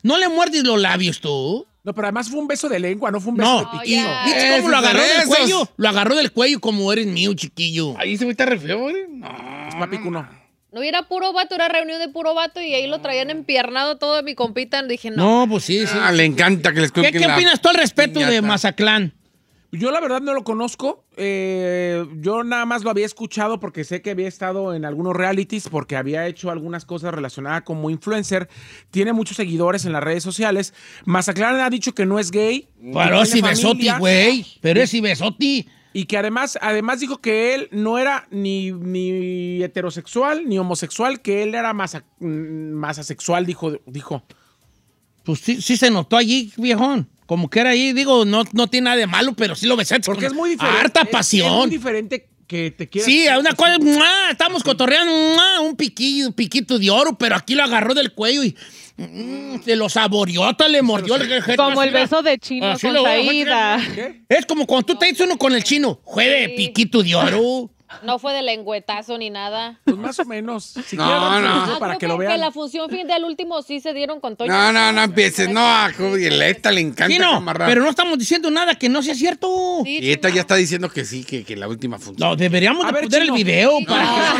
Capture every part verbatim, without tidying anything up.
¿No le muerdes los labios tú? No, pero además fue un beso de lengua, no fue un beso No. de piquillo. Oh, ¿Viste yeah. cómo lo agarró Esos del besos. cuello? Lo agarró del cuello como eres mío, chiquillo. Ahí se ve está re feo, güey. No. Más picuno. No era puro vato, era reunión de puro vato y ahí lo traían empiernado todo de mi compita. Dije, no. No, pues sí, sí. Ah, le encanta que les ¿Qué, cuenten qué la opinas tú al respecto de piñata. Mazatlán? Yo la verdad no lo conozco. Eh, yo nada más lo había escuchado porque sé que había estado en algunos realities, porque había hecho algunas cosas relacionadas como influencer. Tiene muchos seguidores en las redes sociales. Mazatlán ha dicho que no es gay. Pero que es tiene Ibesoti, familia, güey. Pero es Ibesoti. Y que además, además dijo que él no era ni, ni heterosexual ni homosexual, que él era más, más asexual, dijo, dijo. Pues sí, sí se notó allí, viejón. Como que era ahí, digo, no, no tiene nada de malo, pero sí lo besaste. Porque con es muy diferente. harta es- Es, pasión. muy diferente que te quieras. Sí, a una cosa, ¡mua! Estamos cotorreando, ¡mua! Un piquillo, un piquito de oro, pero aquí lo agarró del cuello y mm, se lo saboreó, hasta le mordió el Como el beso de Chino Así con lo voy a Saída. ¿Qué? Es como cuando tú te dices uno con el chino, juegue Sí. piquito de oro. No fue de lengüetazo ni nada. Pues más o menos. Si No, quieres, vamos a no. hacerlo Ah, para creo que lo que vean. la función fin del último sí se dieron con Toño. No, no, no empieces. No, a esta le encanta Sí, no, amarrar. pero no estamos diciendo nada que no sea cierto. Sí, Y esta Chino. ya está diciendo que sí, que, que la última función. No, deberíamos A de ver, poner Chino. el video para que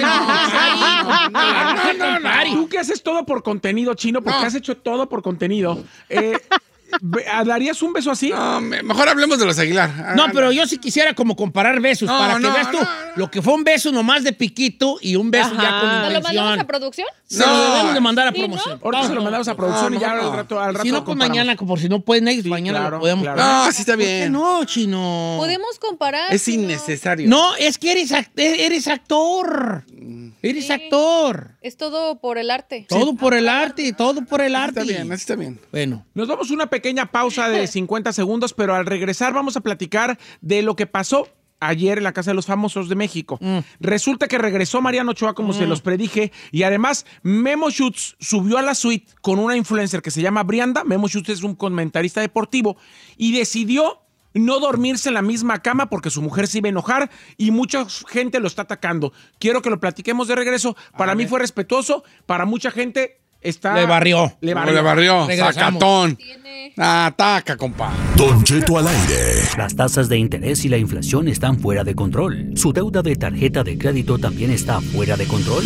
no, no, no. Tú que haces todo por contenido, Chino, porque No. has hecho todo por contenido. Eh, ve- ¿Darías un beso así? No, me- mejor hablemos de los Aguilar. Ah, No, pero yo sí quisiera como comparar besos No, para que no, veas tú no, no. lo que fue un beso nomás de piquito y un beso Ajá. ya con ¿Nos lo mandamos intención. a producción? Se lo No. debemos de mandar a Sí, ¿no? promoción. Ahorita No, se lo no. mandamos a producción No, y ya no. al rato, al rato Si no, lo pues comparamos. mañana, por si no pueden ellos, Sí, mañana claro, lo podemos claro. comparar. No, sí está ¿Por qué bien. no, chino? Podemos comparar. Es Chino. innecesario. No, es que eres, act- eres actor. Eres Sí. actor. Es todo por el arte. Todo por el arte, todo por el Así arte. está bien, así está bien. Bueno. Nos damos una pequeña pausa de cincuenta segundos, pero al regresar vamos a platicar de lo que pasó ayer en la Casa de los Famosos de México. Mm. Resulta que regresó Mariano Ochoa, como se los predije, y además Memo Schutz subió a la suite con una influencer que se llama Brianda. Memo Schutz es un comentarista deportivo y decidió no dormirse en la misma cama porque su mujer se iba a enojar y mucha gente lo está atacando. Quiero que lo platiquemos de regreso. Para mí fue respetuoso, para mucha gente está... Le barrió. Le No, barrió. le barrió. Regresamos. Sacatón. Tiene- Ataca, compa. Don Cheto al aire. Las tasas de interés y la inflación están fuera de control. ¿Su deuda de tarjeta de crédito también está fuera de control?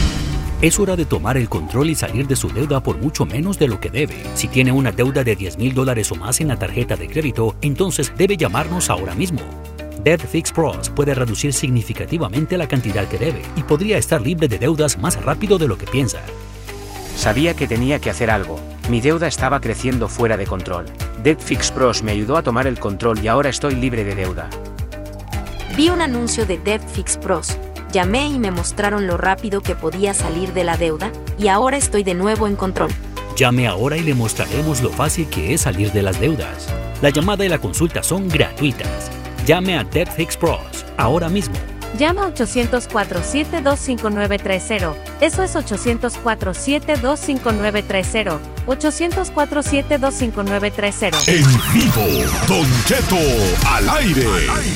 Es hora de tomar el control y salir de su deuda por mucho menos de lo que debe. Si tiene una deuda de diez mil dólares o más en la tarjeta de crédito, entonces debe llamarnos ahora mismo. Debt Fix Pros puede reducir significativamente la cantidad que debe y podría estar libre de deudas más rápido de lo que piensa. Sabía que tenía que hacer algo. Mi deuda estaba creciendo fuera de control. Debt Fix Pros me ayudó a tomar el control y ahora estoy libre de deuda. Vi un anuncio de Debt Fix Pros. Llamé y me mostraron lo rápido que podía salir de la deuda, y ahora estoy de nuevo en control. Llame ahora y le mostraremos lo fácil que es salir de las deudas. La llamada y la consulta son gratuitas. Llame a Debt Fix Pros ahora mismo. Llama ochocientos cuatro, siete dos cinco nueve tres cero. Eso es ochocientos cuatro, siete dos cinco nueve tres cero. ochocientos cuatro, siete dos cinco nueve tres cero. En vivo, Don Cheto al aire.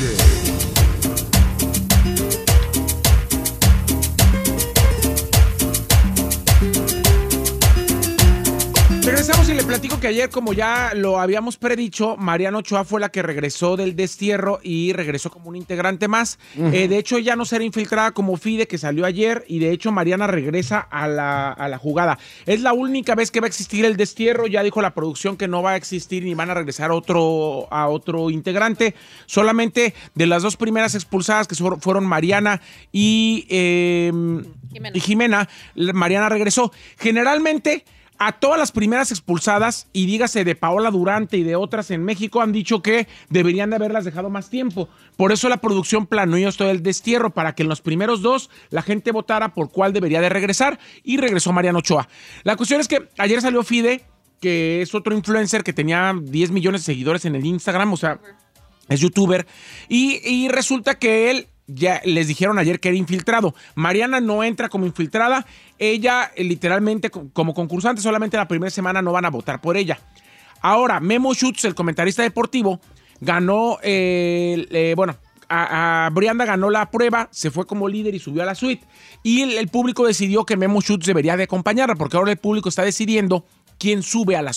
Regresamos y le platico que ayer, como ya lo habíamos predicho, Mariano Ochoa fue la que regresó del destierro y regresó como un integrante más. Uh-huh. eh, de hecho, ella no será infiltrada como Fide, que salió ayer, y de hecho Mariana regresa a la, a la jugada. Es la única vez que va a existir el destierro. Ya dijo la producción que no va a existir ni van a regresar a otro, a otro integrante. Solamente de las dos primeras expulsadas, que fueron Mariana y, eh, Jimena. y Jimena, Mariana regresó. Generalmente, a todas las primeras expulsadas, y dígase de Paola Durante y de otras en México, han dicho que deberían de haberlas dejado más tiempo. Por eso la producción planeó esto del destierro, para que en los primeros dos la gente votara por cuál debería de regresar, y regresó Mariano Ochoa. La cuestión es que ayer salió Fide, que es otro influencer que tenía diez millones de seguidores en el Instagram, o sea, es youtuber, y, y resulta que él... Ya les dijeron ayer que era infiltrado. Mariana no entra como infiltrada. Ella, eh, literalmente, como concursante, solamente la primera semana no van a votar por ella. Ahora, Memo Schutz, el comentarista deportivo, ganó, eh, eh, bueno, a, a Brianda ganó la prueba, se fue como líder y subió a la suite. Y el, el público decidió que Memo Schutz debería de acompañarla, porque ahora el público está decidiendo quién sube a la,